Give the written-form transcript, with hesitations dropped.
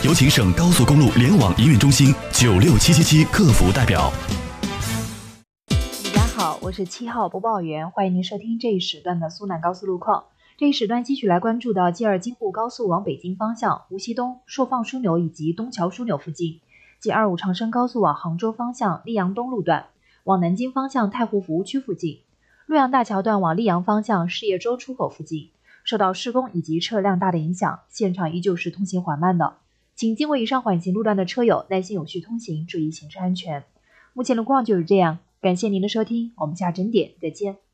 有请省高速公路联网营运中心96777客服代表。 大家好，我是7号播报员，欢迎您收听这一时段的苏南高速路况。这一时段继续来关注到继二京沪高速往北京方向无锡东朔放枢纽以及东桥枢纽附近，继25长深高速往杭州方向溧阳东路段，往南京方向太湖服务区附近，洛阳大桥段往溧阳方向事业周出口附近，受到施工以及车辆大的影响，现场依旧是通行缓慢的，请经过以上缓行路段的车友耐心有序通行，注意行车安全。目前路况就是这样，感谢您的收听，我们下整点再见。